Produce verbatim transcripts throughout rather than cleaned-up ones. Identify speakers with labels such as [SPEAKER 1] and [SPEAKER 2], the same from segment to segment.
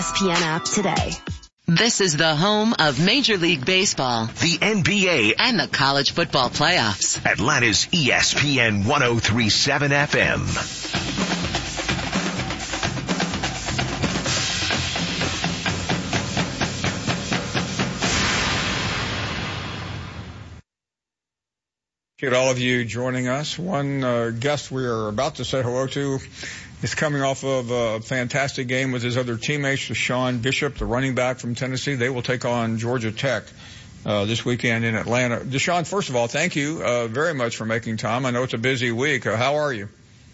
[SPEAKER 1] E S P N app today.
[SPEAKER 2] This is the home of Major League Baseball,
[SPEAKER 3] the N B A,
[SPEAKER 2] and the college football playoffs.
[SPEAKER 3] Atlanta's E S P N one oh three point seven F M.
[SPEAKER 4] Appreciate all of you joining us. One uh, guest we are about to say hello to is coming off of a fantastic game with his other teammates, Deshaun Bishop, the running back from Tennessee. They will take on Georgia Tech uh, this weekend in Atlanta. Deshaun, first of all, thank you uh, very much for making time. I know it's a busy week. Uh, how are you?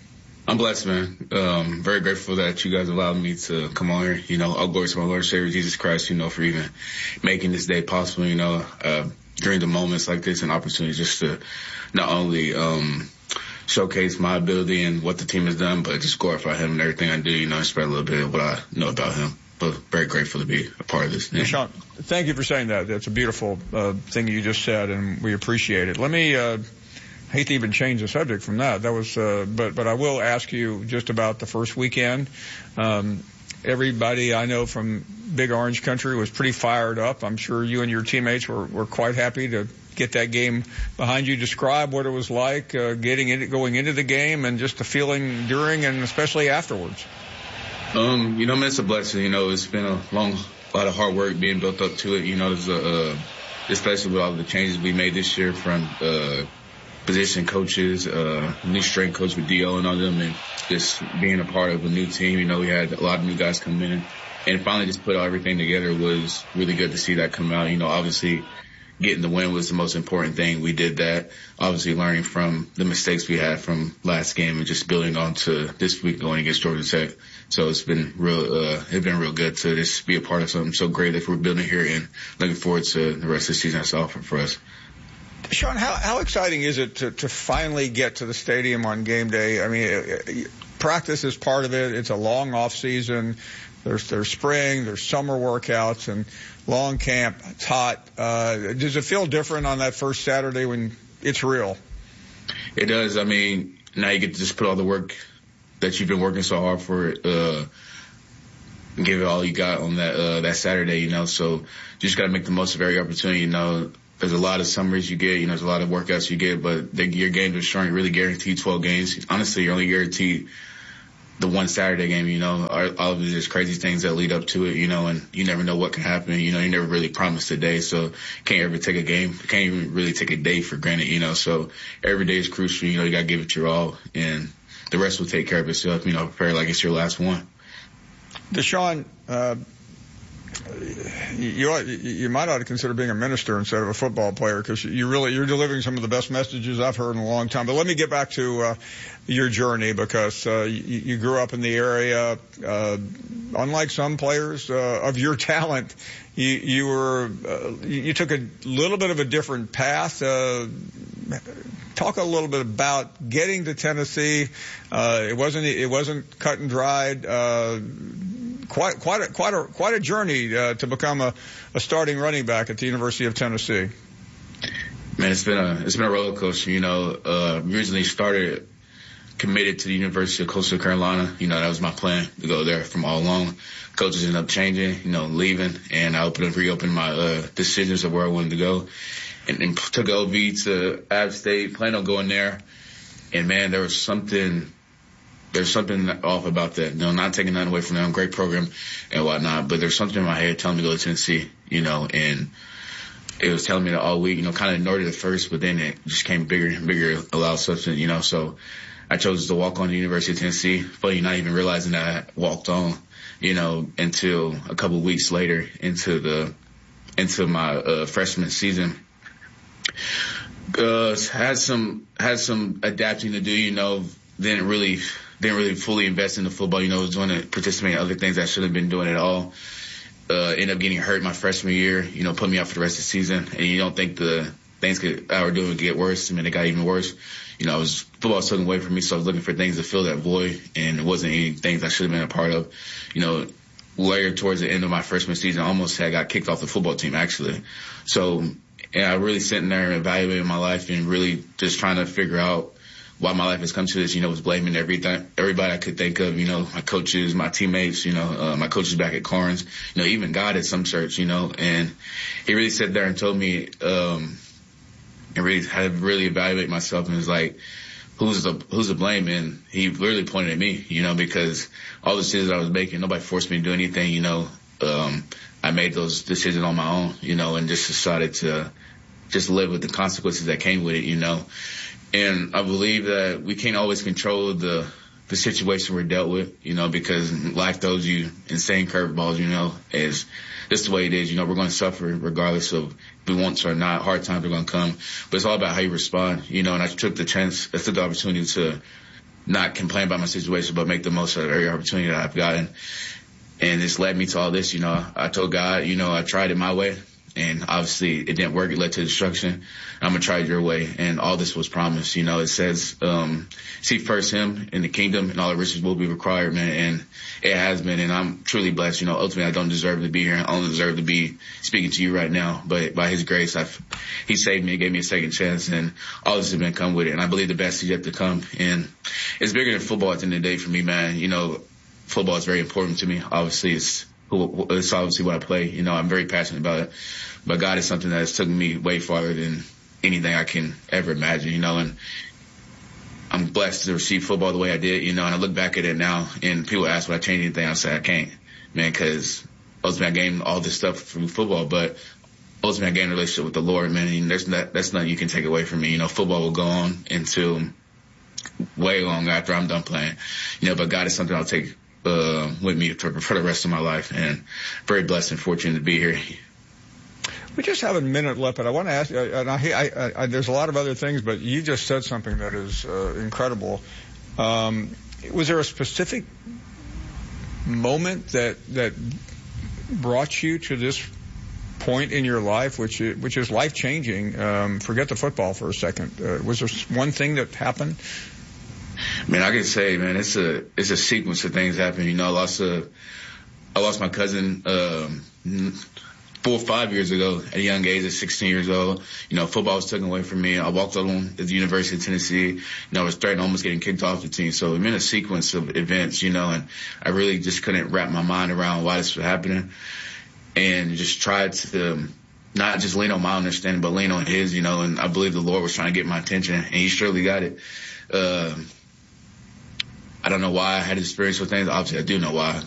[SPEAKER 5] I'm blessed, man. Um, very grateful that you guys allowed me to come on here. You know, all glory to my Lord and Savior Jesus Christ, you know, for even making this day possible, you know, uh, during the moments like this, an opportunity just to not only um showcase my ability and what the team has done, but just glorify him and everything I do, you know, spread a little bit of what I know about him. But very grateful to be a part of this.
[SPEAKER 4] Deshaun, thank you for saying that. That's a beautiful uh, thing you just said, and we appreciate it. Let me, uh, hate to even change the subject from that. That was, uh, but, but I will ask you just about the first weekend. Um, everybody I know from Big Orange Country was pretty fired up. I'm sure you and your teammates were, were quite happy to get that game behind you. Describe what it was like uh, getting in, going into the game, and just the feeling during and especially afterwards.
[SPEAKER 5] Um, you know, man, it's a blessing. You know, it's been a long, a lot of hard work being built up to it. You know, there's a, uh, especially with all the changes we made this year from uh, position coaches, uh, new strength coach with D O and all them, and just being a part of a new team. You know, we had a lot of new guys come in, and finally just put everything together was really good to see that come out. You know, obviously, getting the win was the most important thing. We did that. Obviously learning from the mistakes we had from last game and just building on to this week going against Georgia Tech. So it's been real, uh, it's been real good to just be a part of something so great that we're building here, and looking forward to the rest of the season that's offered for us.
[SPEAKER 4] Sean, how, how exciting is it to, to finally get to the stadium on game day? I mean, practice is part of it. It's a long off season. There's, there's spring, there's summer workouts, and long camp. It's hot. Uh, does it feel different on that first Saturday when it's real?
[SPEAKER 5] It does. I mean, now you get to just put all the work that you've been working so hard for, uh, and give it all you got on that, uh, that Saturday, you know, so you just got to make the most of every opportunity. You know, there's a lot of summers you get, you know, there's a lot of workouts you get, but the, your games are showing really guaranteed twelve games. Honestly, you're only guaranteed the one Saturday game, you know, all of these crazy things that lead up to it, you know, and you never know what can happen. You know, you never really promised a day, so can't ever take a game, can't even really take a day for granted, you know, so every day is crucial. You know, you got to give it your all, and the rest will take care of itself, you know, prepare like it's your last one.
[SPEAKER 4] Deshaun, uh, you, you might ought to consider being a minister instead of a football player, because you really, you're delivering some of the best messages I've heard in a long time. But let me get back to, uh, your journey, because, uh, you, you grew up in the area. Uh, unlike some players, uh, of your talent, you, you were, uh, you took a little bit of a different path. Uh, talk a little bit about getting to Tennessee. Uh, it wasn't, it wasn't cut and dried. Uh, Quite, quite a, quite a, quite a journey uh, to become a, a starting running back at the University of Tennessee.
[SPEAKER 5] Man, it's been a, it's been a roller coaster. You know, uh, originally started committed to the University of Coastal Carolina. You know, that was my plan to go there from all along. Coaches ended up changing, you know, leaving, and I opened, reopened my uh, decisions of where I wanted to go, and, and took O V to App State. Planned on going there, and man, there was something. There's something off about that. You know, not taking nothing away from them, great program and whatnot, but there's something in my head telling me to go to Tennessee, you know, and it was telling me that all week, you know, kind of ignored it at first, but then it just came bigger and bigger, a lot of substance, you know, so I chose to walk on to the University of Tennessee, but you're not even realizing that I walked on, you know, until a couple of weeks later into the, into my, uh, freshman season. Uh, had some, had some adapting to do, you know, didn't really, didn't really fully invest in the football, you know, was doing it, participating in other things I shouldn't have been doing at all. Uh, ended up getting hurt my freshman year, you know, put me out for the rest of the season. And you don't think the things could, I were doing would get worse. I mean, it got even worse. You know, I was, football was taken away from me, so I was looking for things to fill that void, and it wasn't any things I should have been a part of. You know, later towards the end of my freshman season, I almost had got kicked off the football team, actually. So, and I really sitting there and evaluating my life and really just trying to figure out why my life has come to this, you know, was blaming everything, everybody I could think of, you know, my coaches, my teammates, you know, uh, my coaches back at Corns, you know, even God at some church, you know, and he really sat there and told me, um, and really had to really evaluate myself and was like, who's the, who's the blame? And he literally pointed at me, you know, because all the decisions I was making, nobody forced me to do anything, you know, um, I made those decisions on my own, you know, and just decided to just live with the consequences that came with it, you know. And I believe that we can't always control the the situation we're dealt with, you know, because life throws you insane curveballs, you know, as this is the way it is. You know, we're going to suffer regardless of if we want to or not. Hard times are going to come, but it's all about how you respond, you know. And I took the chance, I took the opportunity to not complain about my situation, but make the most of every opportunity that I've gotten. And this led me to all this, you know. I told God, you know, I tried it my way. And obviously it didn't work. It led to destruction. I'm going to try it your way. And all this was promised. You know, it says, um, seek first him in the kingdom and all the riches will be required, man. And it has been. And I'm truly blessed. You know, ultimately I don't deserve to be here. I only deserve to be speaking to you right now. But by his grace, I've, he saved me, gave me a second chance. And all this has been come with it. And I believe the best is yet to come. And it's bigger than football at the end of the day for me, man. You know, football is very important to me. Obviously it's, it's obviously what I play. You know, I'm very passionate about it. But God is something that has taken me way farther than anything I can ever imagine, you know, and I'm blessed to receive football the way I did, you know, and I look back at it now and people ask would I change anything, I say I can't, man, because ultimately I gained all this stuff from football, but ultimately I gained a relationship with the Lord, man, and there's not, that's nothing you can take away from me. You know, football will go on until way long after I'm done playing, you know, but God is something I'll take uh, with me for, for the rest of my life, and very blessed and fortunate to be here.
[SPEAKER 4] We just have a minute left, but I want to ask you, and I, I, I, there's a lot of other things, but you just said something that is uh, incredible. Um, was there a specific moment that that brought you to this point in your life, which is, which is life-changing? Um, forget the football for a second. Uh, was there one thing that happened?
[SPEAKER 5] Man, I can say, man, it's a it's a sequence of things happening. You know, I lost a, I lost my cousin. Um, Four or five years ago at a young age, at sixteen years old, you know, football was taken away from me. I walked on at the University of Tennessee. You know, I was threatened almost getting kicked off the team. So it's been a sequence of events, you know, and I really just couldn't wrap my mind around why this was happening, and just tried to not just lean on my understanding, but lean on his, you know, and I believe the Lord was trying to get my attention, and he surely got it. Uh, I don't know why I had experience with things. Obviously, I do know why.